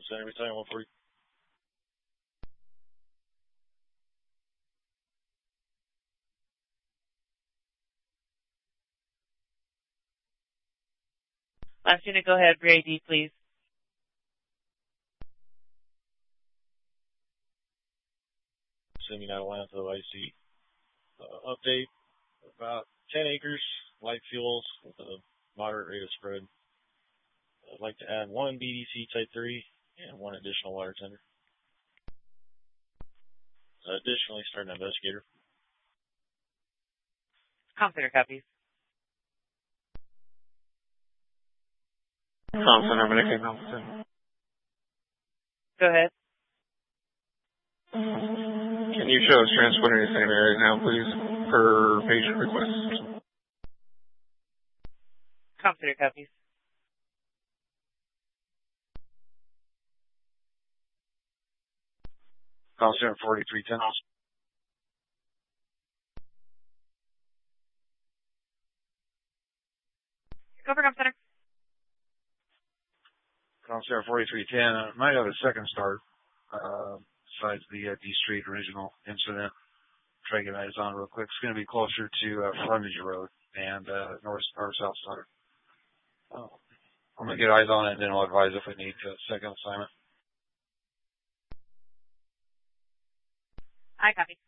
Center, Battalion 140. Last unit, go ahead. BAD, please. Sending out Atlanta IC. Update, about 10 acres, light fuels with a moderate rate of spread. I'd like to add 1 BDC Type 3 and 1 additional water tender. Additionally, start an investigator. Comm Center copies. Comm Center, Medicaid Comm. Go ahead. Can you show us transporting to the same area now, please, per patient request? Comm Center copies. Comm Center 4310. Go for Comm Center. Comm Center 4310. Might have a second start, besides the D Street original incident. Try to get eyes on real quick. It's going to be closer to Frontage Road and north-south side. I'm going to get eyes on it, and then I'll advise if we need a second assignment. I copy.